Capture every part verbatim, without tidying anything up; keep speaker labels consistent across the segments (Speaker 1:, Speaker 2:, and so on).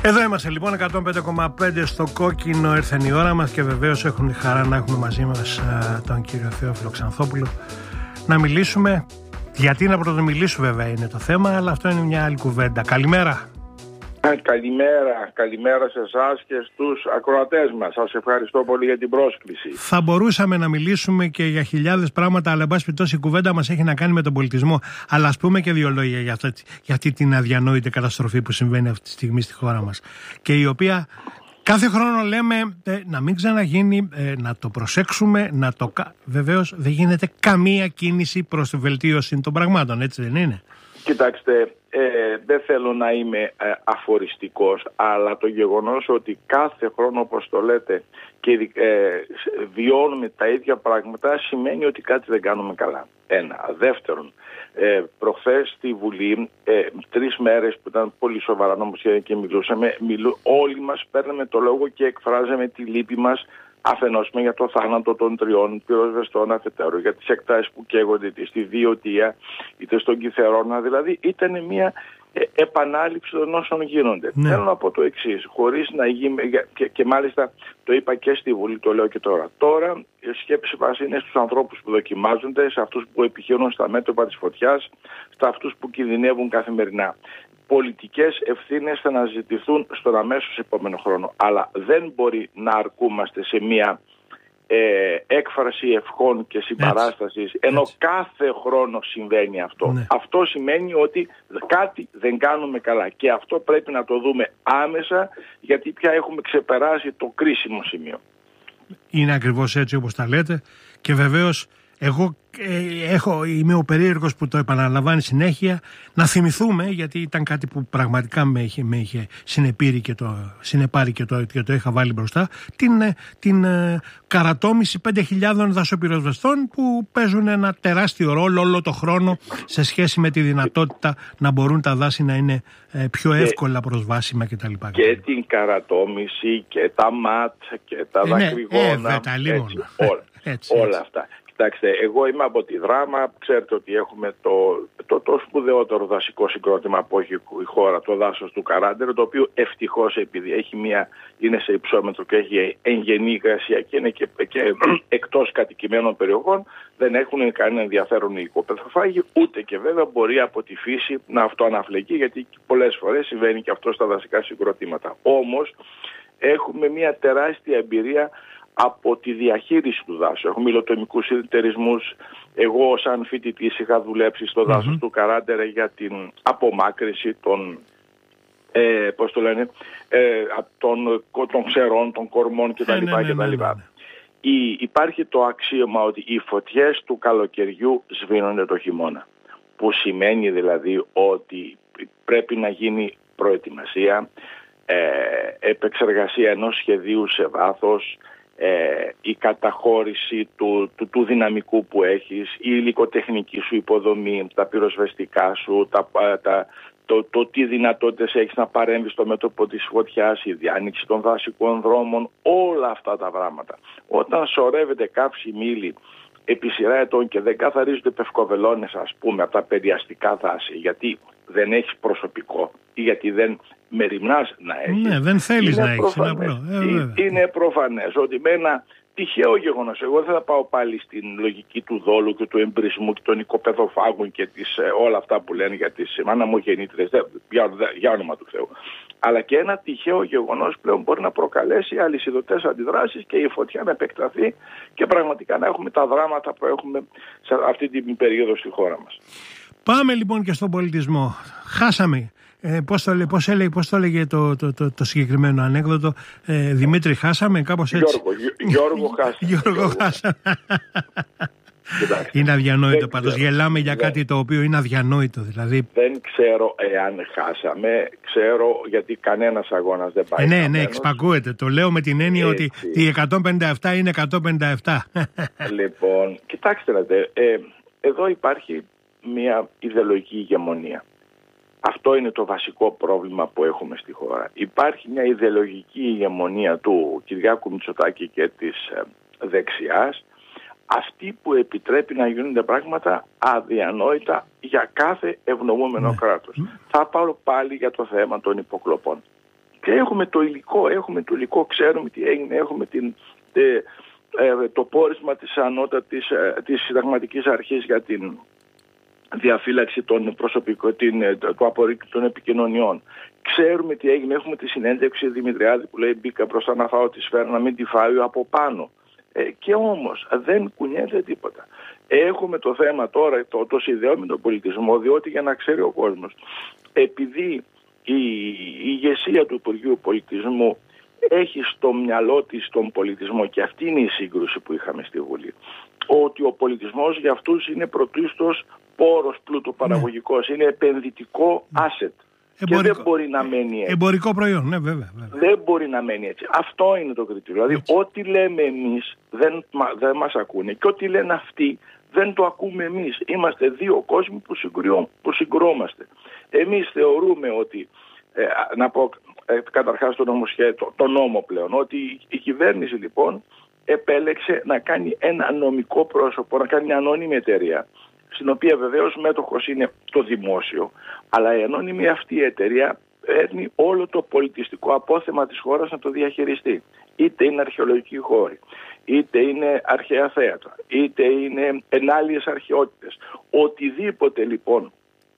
Speaker 1: Εδώ είμαστε λοιπόν, εκατόν πέντε κόμμα πέντε στο κόκκινο. Ήρθε η ώρα μας και βεβαίως έχουμε τη χαρά να έχουμε μαζί μας α, τον κύριο Θεόφιλο Ξανθόπουλο να μιλήσουμε. Γιατί να πρωτομιλήσουμε βέβαια είναι το θέμα, αλλά αυτό είναι μια άλλη κουβέντα. Καλημέρα.
Speaker 2: Καλημέρα, καλημέρα σε εσάς και στους ακροατές μας. Σας ευχαριστώ πολύ για την πρόσκληση.
Speaker 1: Θα μπορούσαμε να μιλήσουμε και για χιλιάδες πράγματα, αλλά εν πάση περιπτώσει η κουβέντα μας έχει να κάνει με τον πολιτισμό. Αλλά ας πούμε και δύο λόγια για αυτή, για αυτή την αδιανόητη καταστροφή που συμβαίνει αυτή τη στιγμή στη χώρα μας. Και η οποία κάθε χρόνο λέμε ε, να μην ξαναγίνει, ε, να το προσέξουμε, να το... Βεβαίως δεν γίνεται καμία κίνηση προς τη βελτίωση των πραγμάτων, έτσι δεν είναι?
Speaker 2: Κοιτάξτε, ε, δεν θέλω να είμαι ε, αφοριστικός, αλλά το γεγονός ότι κάθε χρόνο, όπως το λέτε, και ε, βιώνουμε τα ίδια πράγματα σημαίνει ότι κάτι δεν κάνουμε καλά. Ένα. Δεύτερον, ε, προχθές στη Βουλή, ε, τρεις μέρες που ήταν πολύ σοβαρά νομοσχέδια και μιλούσαμε, μιλού, όλοι μας παίρναμε το λόγο και εκφράζαμε τη λύπη μας αφενός με για το θάνατο των τριών πυροσβεστών αφετέρου, για τις εκτάσεις που καίγονται είτε στη Διωτία είτε στον Κιθερώνα. Δηλαδή ήταν μια ε, επανάληψη των όσων γίνονται. Ναι. Θέλω να πω το εξής, χωρίς να γίνει, και, και μάλιστα το είπα και στη Βουλή, το λέω και τώρα. Τώρα η σκέψη μας είναι στους ανθρώπους που δοκιμάζονται, σε αυτούς που επιχειρούν στα μέτωπα της φωτιάς, σε αυτούς που κινδυνεύουν καθημερινά. Πολιτικές ευθύνες θα αναζητηθούν στον αμέσως επόμενο χρόνο. Αλλά δεν μπορεί να αρκούμαστε σε μια ε, έκφραση ευχών και συμπαράστασης, ενώ έτσι κάθε χρόνο συμβαίνει αυτό. Ναι. Αυτό σημαίνει ότι κάτι δεν κάνουμε καλά. Και αυτό πρέπει να το δούμε άμεσα, γιατί πια έχουμε ξεπεράσει το κρίσιμο σημείο.
Speaker 1: Είναι ακριβώς έτσι όπως τα λέτε. Και βεβαίως εγώ ε, έχω, είμαι ο περίεργος που το επαναλαμβάνει συνέχεια, να θυμηθούμε, γιατί ήταν κάτι που πραγματικά με είχε, με είχε συνεπήρει και το, συνεπάρει και το, και το είχα βάλει μπροστά, την, την ε, καρατόμηση πέντε χιλιάδων δασοπυροσβεστών που παίζουν ένα τεράστιο ρόλο όλο το χρόνο σε σχέση με τη δυνατότητα να μπορούν τα δάση να είναι ε, πιο εύκολα προσβάσιμα κτλ.
Speaker 2: Και, και την καρατόμηση και τα ματ και τα ε, δακρυγόνα,
Speaker 1: ναι, ε, έτσι,
Speaker 2: όλα,
Speaker 1: έτσι,
Speaker 2: όλα
Speaker 1: έτσι.
Speaker 2: αυτά. Κοιτάξτε, εγώ είμαι από τη Δράμα, ξέρετε ότι έχουμε το, το, το σπουδαιότερο δασικό συγκρότημα που έχει η χώρα, το δάσος του Καράντερο, το οποίο ευτυχώς επειδή έχει μια, είναι σε υψόμετρο και έχει εγγενή υγρασία και είναι και, και εκτός κατοικημένων περιοχών, δεν έχουν κανένα ενδιαφέρον υλικό πεθοφάγη, ούτε και βέβαια μπορεί από τη φύση να αυτοαναφλεγεί, γιατί πολλές φορές συμβαίνει και αυτό στα δασικά συγκροτήματα. Όμως έχουμε μια τεράστια εμπειρία από τη διαχείριση του δάσου. Έχουμε υλοτομικούς συνεταιρισμούς. Εγώ σαν φοιτητής είχα δουλέψει στο mm-hmm. δάσος του Καράντερα για την απομάκρυνση των, ε, πώς το λένε, ε, των, των ξερών, των κορμών κτλ.
Speaker 1: Ναι, ναι, ναι, ναι, ναι.
Speaker 2: Η, υπάρχει το αξίωμα ότι οι φωτιές του καλοκαιριού σβήνονται το χειμώνα. Που σημαίνει δηλαδή ότι πρέπει να γίνει προετοιμασία, ε, επεξεργασία ενός σχεδίου σε βάθος, Ε, η καταχώρηση του, του, του δυναμικού που έχεις, η υλικοτεχνική σου υποδομή, τα πυροσβεστικά σου, τα, τα, το, το τι δυνατότητες έχεις να παρέμβεις στο μέτωπο της φωτιάς, η διάνοιξη των δασικών δρόμων, όλα αυτά τα πράγματα. Όταν σωρεύεται κάψη μήλη επί σειρά ετών και δεν καθαρίζονται πευκοβελώνες, ας πούμε, από τα περιαστικά δάση, γιατί δεν έχεις προσωπικό ή γιατί δεν μεριμνάς να έχεις.
Speaker 1: Ναι, δεν θέλεις να έχεις.
Speaker 2: Είναι, ε, είναι προφανές ότι με ένα τυχαίο γεγονός, εγώ δεν θα πάω πάλι στην λογική του δόλου και του εμπρισμού και των οικοπεδοφάγων και τις, ε, όλα αυτά που λένε για τις αναμογεννήτρες, για, για όνομα του Θεού. Αλλά και ένα τυχαίο γεγονός πλέον μπορεί να προκαλέσει αλυσιδωτές αντιδράσεις και η φωτιά να επεκταθεί και πραγματικά να έχουμε τα δράματα που έχουμε σε αυτή την περίοδο στη χώρα μας.
Speaker 1: Πάμε λοιπόν και στον πολιτισμό. Χάσαμε. Ε, πώς, το, πώς, έλεγε, πώς το έλεγε το, το, το, το συγκεκριμένο ανέκδοτο, ε, Δημήτρη, χάσαμε, κάπως έτσι.
Speaker 2: Γιώργο, Γιώργο χάσαμε.
Speaker 1: Γιώργο χάσαμε. Είναι αδιανόητο πάντως. Γελάμε για κάτι το οποίο είναι αδιανόητο. Δηλαδή.
Speaker 2: Δεν ξέρω εάν χάσαμε. Ξέρω γιατί κανένας αγώνας δεν πάει.
Speaker 1: Ε, ναι, ναι, εξπακούεται. Το λέω με την έννοια έτσι, ότι η εκατόν πενήντα επτά είναι εκατόν πενήντα επτά.
Speaker 2: Λοιπόν, κοιτάξτε, ε, εδώ υπάρχει μια ιδεολογική ηγεμονία. Αυτό είναι το βασικό πρόβλημα που έχουμε στη χώρα. Υπάρχει μια ιδεολογική ηγεμονία του Κυριάκου Μητσοτάκη και της ε, δεξιάς, αυτή που επιτρέπει να γίνονται πράγματα αδιανόητα για κάθε ευνοούμενο ναι. κράτος. Mm. Θα πάρω πάλι για το θέμα των υποκλοπών. Και έχουμε το υλικό, έχουμε το υλικό, ξέρουμε τι έγινε, έχουμε την, τε, ε, το πόρισμα της ανώτατης, ε, της συνταγματικής αρχής για την διαφύλαξη των προσωπικών, την, του απορρίτου των επικοινωνιών. Ξέρουμε τι έγινε, έχουμε τη συνέντευξη Δημητριάδη που λέει μπήκα μπροστά να φάω τη σφαίρα, να μην τη φάω από πάνω. Ε, και όμως δεν κουνιέται τίποτα. Έχουμε το θέμα τώρα, το, το συνδέω με τον πολιτισμό, διότι για να ξέρει ο κόσμος, επειδή η, η ηγεσία του Υπουργείου Πολιτισμού έχει στο μυαλό της τον πολιτισμό, και αυτή είναι η σύγκρουση που είχαμε στη Βουλή, ότι ο πολιτισμός για αυτούς είναι πρωτίστως πόρος πλούτο-παραγωγικός, ναι. είναι επενδυτικό asset. Εμπορικό, και δεν μπορεί να μένει έτσι.
Speaker 1: Εμπορικό προϊόν, ναι, βέβαια, βέβαια.
Speaker 2: Δεν μπορεί να μένει έτσι. Αυτό είναι το κριτήριο. Δηλαδή, έτσι. Ό,τι λέμε εμείς δεν, δεν μας ακούνε, και ό,τι λένε αυτοί δεν το ακούμε εμείς. Είμαστε δύο κόσμοι που, συγκρουώ, που συγκρουόμαστε. Εμείς θεωρούμε ότι, ε, να πω ε, καταρχάς το νομοσχέδιο, το νόμο πλέον, ότι η κυβέρνηση λοιπόν επέλεξε να κάνει ένα νομικό πρόσωπο, να κάνει μια ανώνυμη εταιρεία, στην οποία βεβαίως μέτοχος είναι το δημόσιο, αλλά η ανώνυμη αυτή η εταιρεία παίρνει όλο το πολιτιστικό απόθεμα της χώρας να το διαχειριστεί. Είτε είναι αρχαιολογικοί χώροι, είτε είναι αρχαία θέατρα, είτε είναι ενάλιες αρχαιότητες. Οτιδήποτε λοιπόν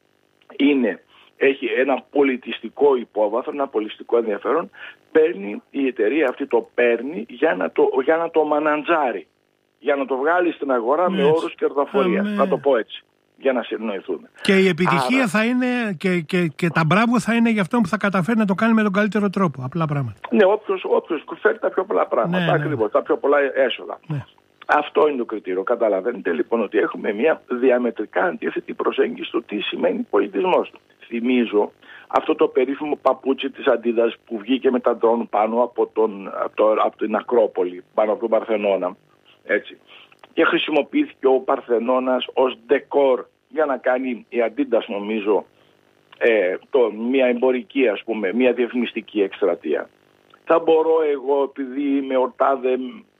Speaker 2: είναι, έχει ένα πολιτιστικό υπόβαθρο, ένα πολιτιστικό ενδιαφέρον, παίρνει η εταιρεία αυτή, το παίρνει για να το, για να το μαναντζάρει. Για να το βγάλει στην αγορά έτσι, με όρους κερδοφορίας. Με... Να το πω έτσι, για να συνοηθούμε.
Speaker 1: Και η επιτυχία Άρα... θα είναι και, και, και τα μπράβο θα είναι για αυτό που θα καταφέρει να το κάνει με τον καλύτερο τρόπο. Απλά πράγματα.
Speaker 2: Ναι, όποιος, όποιος φέρει τα πιο πολλά πράγματα. Ναι, ακριβώς, ναι. Τα πιο πολλά έσοδα. Ναι. Αυτό είναι το κριτήριο. Καταλαβαίνετε λοιπόν ότι έχουμε μια διαμετρικά αντίθετη προσέγγιση στο τι σημαίνει πολιτισμός. Θυμίζω αυτό το περίφημο παπούτσι της Αντίδας που βγήκε με τα ντρόν πάνω από, τον, από, το, από την Ακρόπολη, πάνω από τον Παρθενώνα. Έτσι. Και χρησιμοποιήθηκε ο Παρθενώνας ως ντεκόρ για να κάνει η Αντίντας, νομίζω, ε, το, μια εμπορική, ας πούμε, μια διαφημιστική εκστρατεία. Θα μπορώ εγώ, επειδή είμαι ο τάδε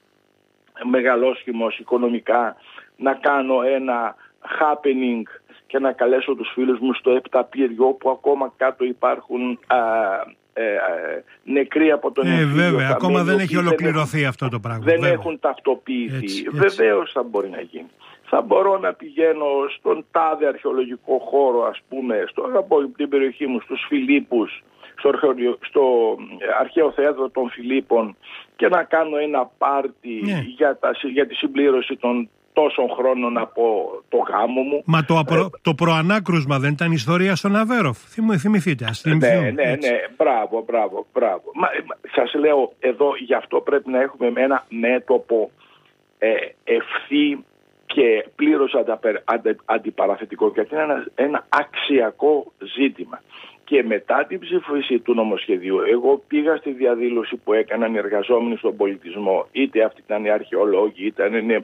Speaker 2: μεγαλόσχημος οικονομικά, να κάνω ένα happening και να καλέσω τους φίλους μου στο Επταπύριο, που ακόμα κάτω υπάρχουν α, ε, ε, νεκροί από τον
Speaker 1: εμφύλιο. Ε, βέβαια, ακόμα δεν έχει ολοκληρωθεί δεν, αυτό το πράγμα.
Speaker 2: Δεν
Speaker 1: βέβαια.
Speaker 2: έχουν ταυτοποιηθεί. Έτσι, έτσι. Βεβαίως θα μπορεί να γίνει. Θα μπορώ να πηγαίνω στον τάδε αρχαιολογικό χώρο, ας πούμε, στο, από την περιοχή μου, στους Φιλίππους, στο, στο αρχαίο θέατρο των Φιλίππων, και να κάνω ένα πάρτι ναι. για, τα, για τη συμπλήρωση των τόσων χρόνων από το γάμο μου.
Speaker 1: Μα το, απρο... ε... το προανάκρουσμα δεν ήταν ιστορία στον Αβέροφ. Θυμηθείτε. Ας
Speaker 2: ναι, ναι, ναι, ναι. Μπράβο, μπράβο, μπράβο. Μα, σας λέω εδώ, γι' αυτό πρέπει να έχουμε ένα μέτωπο ε, ευθύ και πλήρως αντα, αντα, αντιπαραθετικό, γιατί είναι ένα, ένα αξιακό ζήτημα. Και μετά την ψήφιση του νομοσχεδίου, εγώ πήγα στη διαδήλωση που έκαναν οι εργαζόμενοι στον πολιτισμό, είτε αυτοί ήταν οι αρχαιολόγοι, είτε είναι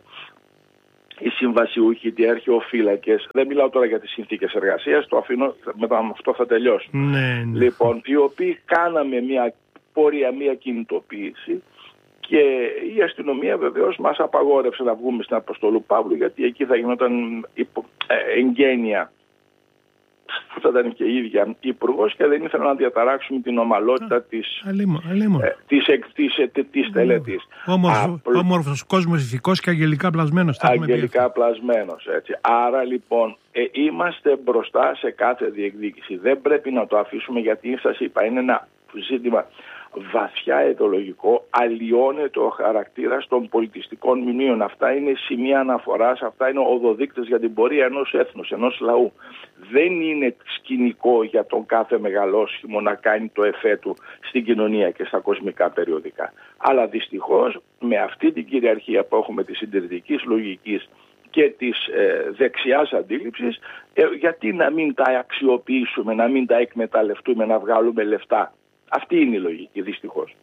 Speaker 2: οι συμβασιούχοι, οι αρχαιοφύλακες. Δεν μιλάω τώρα για τις συνθήκες εργασίας, το αφήνω, μετά με αυτό θα τελειώσω.
Speaker 1: Ναι, ναι.
Speaker 2: Λοιπόν, οι οποίοι κάναμε μια πορεία, μια κινητοποίηση, και η αστυνομία βεβαίως μας απαγόρευσε να βγούμε στην Αποστολού Παύλου, γιατί εκεί θα γινόταν υπο, ε, εγγένεια που θα ήταν και η ίδια υπουργός, και δεν ήθελα να διαταράξουμε την ομαλότητα της,
Speaker 1: αλίμο, αλίμο.
Speaker 2: Ε, της, της, της, της τελετής.
Speaker 1: Όμορφος, Απλ... όμορφος κόσμος, ηθικός και αγγελικά πλασμένος.
Speaker 2: Αγγελικά πλασμένος, έτσι. Άρα λοιπόν ε, είμαστε μπροστά σε κάθε διεκδίκηση. Δεν πρέπει να το αφήσουμε, γιατί σας είπα, είναι ένα ζήτημα βαθιά ιδεολογικό, αλλοιώνεται ο χαρακτήρας των πολιτιστικών μνημείων. Αυτά είναι σημεία αναφοράς, αυτά είναι οδοδείκτες για την πορεία ενός έθνους, ενός λαού. Δεν είναι σκηνικό για τον κάθε μεγαλόσχημο να κάνει το εφέ του στην κοινωνία και στα κοσμικά περιοδικά. Αλλά δυστυχώς με αυτή την κυριαρχία που έχουμε της συντηρητικής λογικής και της ε, δεξιάς αντίληψης, ε, γιατί να μην τα αξιοποιήσουμε, να μην τα εκμεταλλευτούμε, να βγάλουμε λεφτά. Αυτή είναι η λογική, δυστυχώς.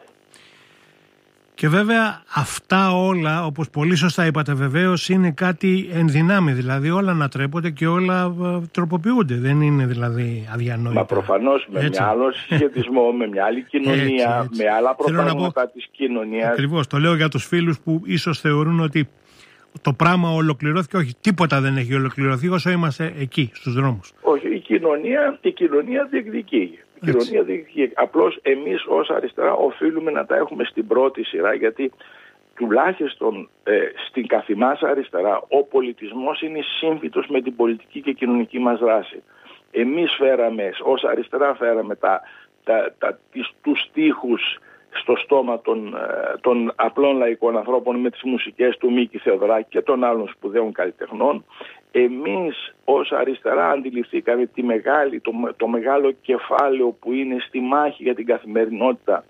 Speaker 1: Και βέβαια αυτά όλα, όπως πολύ σωστά είπατε βεβαίως, είναι κάτι ενδυνάμει. Δηλαδή όλα ανατρέπονται και όλα τροποποιούνται. Δεν είναι δηλαδή αδιανόητα.
Speaker 2: Μα προφανώς με έτσι. Μια άλλο συσχετισμό, με μια άλλη κοινωνία, έτσι, έτσι. με άλλα προπράγματα πω... της κοινωνίας.
Speaker 1: Ακριβώς. Το λέω για τους φίλους που ίσως θεωρούν ότι το πράγμα ολοκληρώθηκε. Όχι, τίποτα δεν έχει ολοκληρωθεί όσο είμαστε εκεί στους δρόμους.
Speaker 2: Όχι, η κοινωνία, η κοινωνία διεκδικεί. κοινωνία διεκδικεί. Απλώς εμείς ως αριστερά οφείλουμε να τα έχουμε στην πρώτη σειρά, γιατί τουλάχιστον ε, στην καθημάς αριστερά ο πολιτισμός είναι σύμφυτος με την πολιτική και κοινωνική μας δράση. Εμείς φέραμε, ως αριστερά φέραμε τα, τα, τα, τις, τους στίχους στο στόμα των, των απλών λαϊκών ανθρώπων με τις μουσικές του Μίκη Θεοδωράκη και των άλλων σπουδαίων καλλιτεχνών. Εμείς ως αριστερά αντιληφθήκαμε τη μεγάλη, το, το μεγάλο κεφάλαιο που είναι στη μάχη για την καθημερινότητα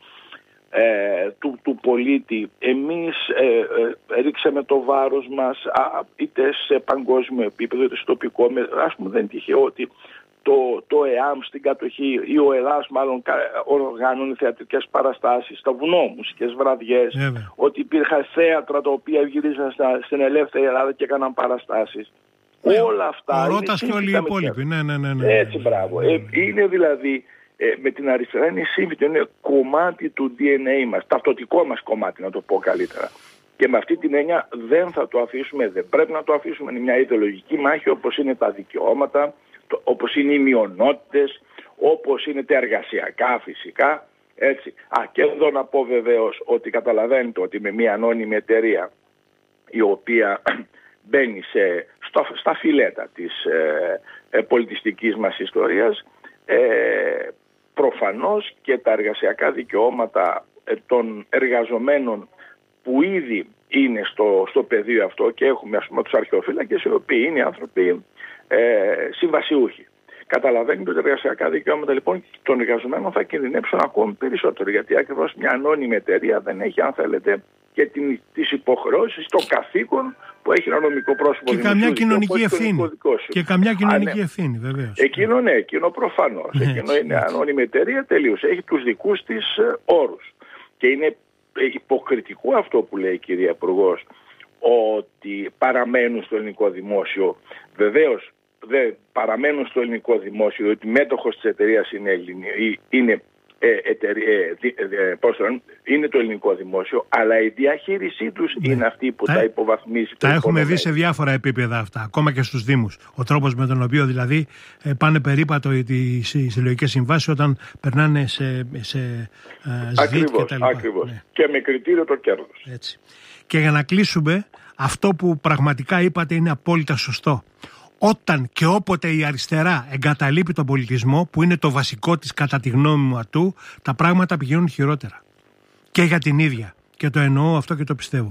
Speaker 2: ε, του, του πολίτη. Εμείς ε, ε, ρίξαμε το βάρος μας α, είτε σε παγκόσμιο επίπεδο είτε στο τοπικό. Ας πούμε δεν είναι τυχαίο ότι Το, το ΕΑΜ στην κατοχή ή ο ΕΛΑΣ μάλλον οργάνωνε θεατρικές παραστάσεις, στα βουνό, μουσικές βραδιές, yeah, ότι υπήρχαν θέατρα τα οποία γυρίζαν στα, στην ελεύθερη Ελλάδα και έκαναν παραστάσεις. Yeah. Όλα αυτά.
Speaker 1: Ο Ρώτας και όλοι οι υπόλοιποι. Ναι, ναι, ναι, ναι.
Speaker 2: Έτσι, μπράβο. Ε, είναι δηλαδή ε, με την αριστερά είναι σύμφυτο, είναι κομμάτι του ντι εν έι μας, ταυτοτικό μας κομμάτι, να το πω καλύτερα. Και με αυτή την έννοια δεν θα το αφήσουμε, δεν πρέπει να το αφήσουμε. Είναι μια ιδεολογική μάχη όπως είναι τα δικαιώματα, όπως είναι οι μειονότητες, όπως είναι τα εργασιακά φυσικά, έτσι. Α, και εδώ να πω βεβαίως ότι καταλαβαίνετε ότι με μια ανώνυμη εταιρεία η οποία μπαίνει σε, στο, στα φιλέτα της ε, ε, πολιτιστικής μας ιστορίας, ε, προφανώς και τα εργασιακά δικαιώματα ε, των εργαζομένων που ήδη είναι στο, στο πεδίο αυτό, και έχουμε ας πούμε τους αρχαιοφύλακες οι οποίοι είναι άνθρωποι Ε, συμβασιούχοι. Καταλαβαίνετε ότι τα εργασιακά δικαιώματα λοιπόν των εργαζομένων θα κινδυνεύσουν ακόμη περισσότερο, γιατί ακριβώς μια ανώνυμη εταιρεία δεν έχει, αν θέλετε, και την, τις υποχρεώσεις, το καθήκον που έχει ένα νομικό πρόσωπο.
Speaker 1: Και καμιά κοινωνική ευθύνη. Και καμιά κοινωνική ναι. ευθύνη, βεβαίως.
Speaker 2: Εκείνο ναι, εκείνο προφανώς. Ναι, εκείνο είναι έτσι. Ανώνυμη εταιρεία τελείως. Έχει τους δικούς της ε, όρους. Και είναι υποκριτικό αυτό που λέει η κυρία Υπουργός, ότι παραμένουν στο ελληνικό δημόσιο. Βεβαίως δεν παραμένουν στο ελληνικό δημόσιο, διότι μέτοχος της εταιρείας είναι, Ελληνι, είναι, ε, εταιρεία, ε, ε, πώς το, είναι το ελληνικό δημόσιο, αλλά η διαχείρισή τους ναι. είναι αυτή που τα, τα υποβαθμίζει.
Speaker 1: Τα έχουμε δει σε διάφορα επίπεδα αυτά, ακόμα και στους Δήμους. Ο τρόπος με τον οποίο δηλαδή ε, πάνε περίπατο οι συλλογικές συμβάσεις όταν περνάνε σε, σε ε, ΣΔΙΤ και τα λοιπά.
Speaker 2: Ακριβώς. Ναι. Και με κριτήριο το κέρδος.
Speaker 1: Έτσι. Και για να κλείσουμε, αυτό που πραγματικά είπατε είναι απόλυτα σωστό. Όταν και όποτε η αριστερά εγκαταλείπει τον πολιτισμό, που είναι το βασικό της κατά τη γνώμη μου ατού, τα πράγματα πηγαίνουν χειρότερα. Και για την ίδια. Και το εννοώ αυτό και το πιστεύω.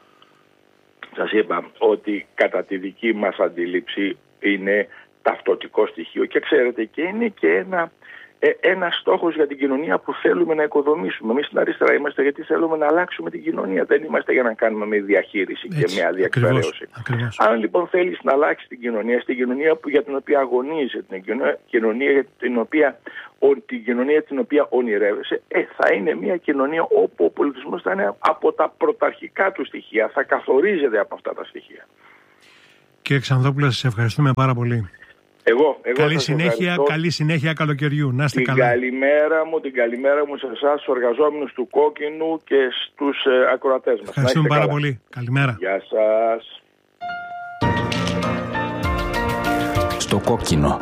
Speaker 2: Σας είπα ότι κατά τη δική μας αντίληψη είναι ταυτοτικό στοιχείο και ξέρετε και είναι και ένα... Ε, ένας στόχος για την κοινωνία που θέλουμε να οικοδομήσουμε. Εμείς στην αριστερά είμαστε γιατί θέλουμε να αλλάξουμε την κοινωνία. Δεν είμαστε για να κάνουμε μια διαχείριση έτσι, και μια διεκπαιρέωση. Αν λοιπόν θέλεις να αλλάξεις την κοινωνία, στην κοινωνία που, για την οποία αγωνίζεσαι, την κοινωνία, για την, οποία, ο, την κοινωνία την οποία ονειρεύεσαι, ε, θα είναι μια κοινωνία όπου ο πολιτισμός θα είναι από τα πρωταρχικά του στοιχεία, θα καθορίζεται από αυτά τα στοιχεία.
Speaker 1: Κύριε Ξανθόπουλε, σας ευχαριστούμε πάρα πολύ.
Speaker 2: Εγώ, εγώ
Speaker 1: καλή συνέχεια, καλή συνέχεια καλοκαιριού. Να είστε καλά.
Speaker 2: Την καλημέρα μου, την καλημέρα μου σε εσάς, στους εργαζόμενους του Κόκκινου και στους ε, ακροατές μας.
Speaker 1: Ευχαριστούμε πάρα καλά. πολύ. Καλημέρα.
Speaker 2: Γεια σας.
Speaker 3: Στο Κόκκινο.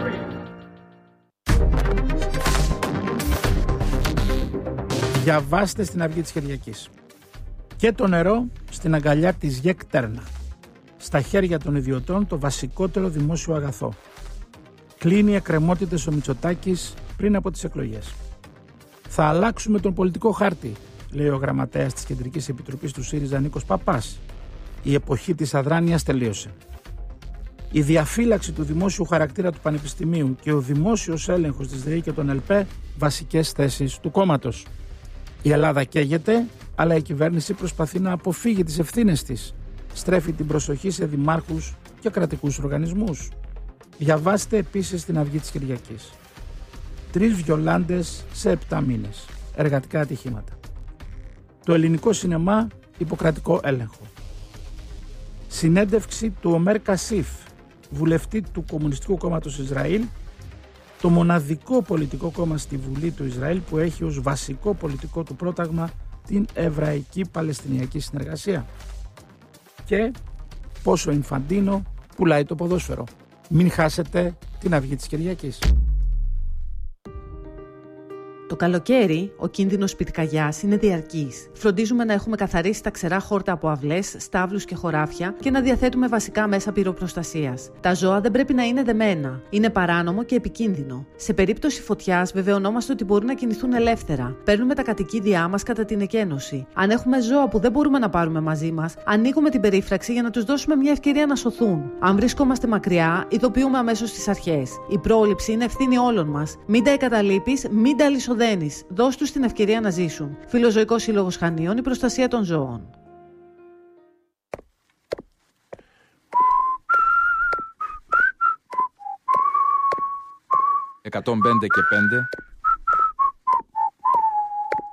Speaker 4: Διαβάστε στην Αυγή της Κυριακής. Και το νερό στην αγκαλιά της ΓΕΚ Τέρνα. Στα χέρια των ιδιωτών το βασικότερο δημόσιο αγαθό. Κλείνει εκκρεμότητες ο Μητσοτάκης πριν από τις εκλογές. Θα αλλάξουμε τον πολιτικό χάρτη, λέει ο γραμματέας της Κεντρικής Επιτροπής του ΣΥΡΙΖΑ Νίκος Παπάς. Η εποχή της αδράνειας τελείωσε. Η διαφύλαξη του δημόσιου χαρακτήρα του Πανεπιστημίου και ο δημόσιος έλεγχος της ΔΕΗ και των ΕΛΠΕ βασικές θέσεις του κόμματος. Η Ελλάδα καίγεται, αλλά η κυβέρνηση προσπαθεί να αποφύγει τις ευθύνες της. Στρέφει την προσοχή σε δημάρχους και κρατικούς οργανισμούς. Διαβάστε επίσης την Αυγή της Κυριακής. Τρεις βιολάντες σε επτά μήνες. Εργατικά ατυχήματα. Το ελληνικό σινεμά υποκρατικό έλεγχο. Συνέντευξη του Ομέρ Κασίφ, βουλευτή του Κομμουνιστικού Κόμματος Ισραήλ, το μοναδικό πολιτικό κόμμα στη Βουλή του Ισραήλ που έχει ως βασικό πολιτικό του πρόταγμα την Εβραϊκή Παλαιστινιακή Συνεργασία. Και πόσο Ινφαντίνο πουλάει το ποδόσφαιρο. Μην χάσετε την Αυγή της Κυριακής.
Speaker 5: Το καλοκαίρι, ο κίνδυνος πυρκαγιάς είναι διαρκής. Φροντίζουμε να έχουμε καθαρίσει τα ξερά χόρτα από αυλές, στάβλους και χωράφια και να διαθέτουμε βασικά μέσα πυροπροστασίας. Τα ζώα δεν πρέπει να είναι δεμένα. Είναι παράνομο και επικίνδυνο. Σε περίπτωση φωτιάς, βεβαιωνόμαστε ότι μπορούν να κινηθούν ελεύθερα. Παίρνουμε τα κατοικίδια μας κατά την εκένωση. Αν έχουμε ζώα που δεν μπορούμε να πάρουμε μαζί μας, ανοίγουμε την περίφραξη για να τους δώσουμε μια ευκαιρία να σωθούν. Αν βρισκόμαστε μακριά, ειδοποιούμε αμέσως τις αρχές. Η πρόληψη είναι ευθύνη όλων μας. Μην τα εγκαταλείπεις, μην τα αλυσοδένεις. Δώσ' τους την ευκαιρία να ζήσουν. Φιλοζωικός Σύλλογος Χανίων, η προστασία των ζώων.
Speaker 3: εκατόν πέντε και πέντε